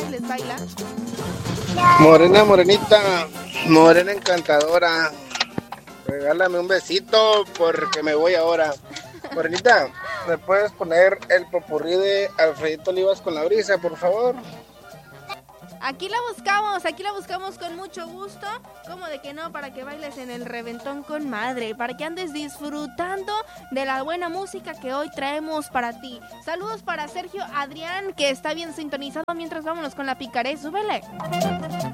les baila. Morena, morenita, morena encantadora, regálame un besito porque me voy ahora. Morenita, ¿me puedes poner el popurrí de Alfredito Olivas con la brisa, por favor? Aquí la buscamos con mucho gusto. ¿Cómo de que no? Para que bailes en el reventón con madre, para que andes disfrutando de la buena música que hoy traemos para ti. Saludos para Sergio Adrián, que está bien sintonizado. Mientras vámonos con la picaré, súbele.